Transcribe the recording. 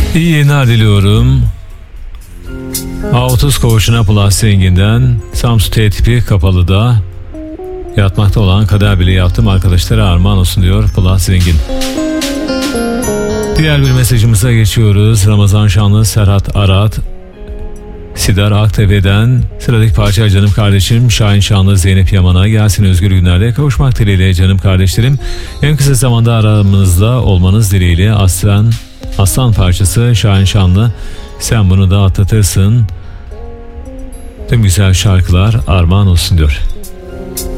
İyi yayınlar diliyorum. A30 koğuşuna Plus Zengin'den Samsung T tipi kapalıda yatmakta olan kader bile yaptım arkadaşlara armağan olsun diyor Plus Zengin. Diğer bir mesajımıza geçiyoruz. Ramazan Şanlı, Serhat Arat, Sidar Aktepe'den sıradaki parça canım kardeşim Şahin Şanlı, Zeynep Yaman'a gelsin özgür günlerde kavuşmak dileğiyle canım kardeşlerim. En kısa zamanda aramızda olmanız dileğiyle Aslan parçası Şahin Şanlı, sen bunu da atlatırsın. Tüm güzel şarkılar armağan olsun diyor.